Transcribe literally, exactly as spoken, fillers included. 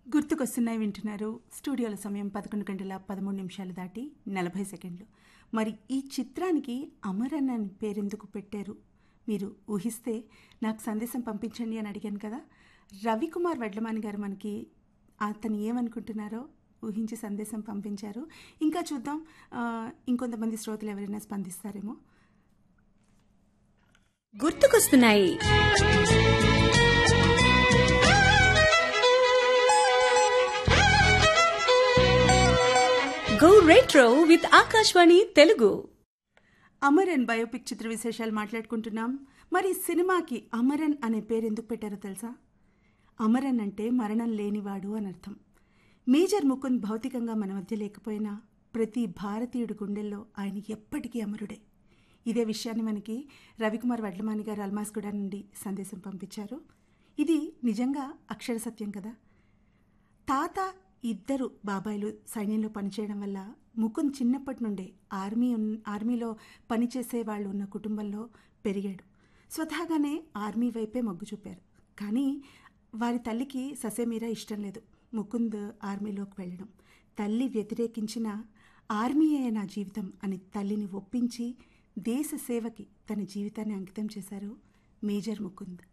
గుర్తుకొస్తున్నాయి వింటున్నారు. స్టూడియోల సమయం పదకొండు గంటల పదమూడు నిమిషాలు దాటి నలభై సెకండ్లు. మరి ఈ చిత్రానికి అమరన్ అని పేరెందుకు పెట్టారు మీరు ఊహిస్తే నాకు సందేశం పంపించండి అని అడిగాను కదా. రవికుమార్ వడ్లమాని గారు మనకి అతను ఏమనుకుంటున్నారో ఊహించి సందేశం పంపించారు. ఇంకా చూద్దాం, ఆ, ఇంకొంతమంది శ్రోతలు ఎవరైనా స్పందిస్తారేమో. గుర్తుకొస్తున్నాయి. Go retro with Akashvani Telugu. Amaran biopic చిత్ర విశేషాలు మాట్లాడుకుంటున్నాం. మరి సినిమాకి అమరన్ అనే పేరు ఎందుకు పెట్టారో తెలుసా? అమరన్ అంటే మరణం లేనివాడు అని అర్థం. మేజర్ ముకుంద్ భౌతికంగా మన మధ్య లేకపోయినా ప్రతి భారతీయుడి గుండెల్లో ఆయన ఎప్పటికీ అమరుడే. ఇదే విషయాన్ని మనకి రవికుమార్ వడ్లమాని గారు అల్మాస్గూడ నుండి సందేశం పంపించారు. ఇది నిజంగా అక్షర సత్యం కదా. తాత ఇద్దరు బాబాయిలు సైన్యంలో పనిచేయడం వల్ల ముకుంద్ చిన్నప్పటి నుండే ఆర్మీ ఆర్మీలో పనిచేసే వాళ్ళు ఉన్న కుటుంబంలో పెరిగాడు. స్వతహాగానే ఆర్మీ వైపే మొగ్గు చూపారు. కానీ వారి తల్లికి ససేమీరా ఇష్టం లేదు ముకుంద్ ఆర్మీలోకి వెళ్ళడం. తల్లి వ్యతిరేకించిన ఆర్మీయే నా జీవితం అని తల్లిని ఒప్పించి దేశ సేవకి తన జీవితాన్ని అంకితం చేశారు మేజర్ ముకుంద్.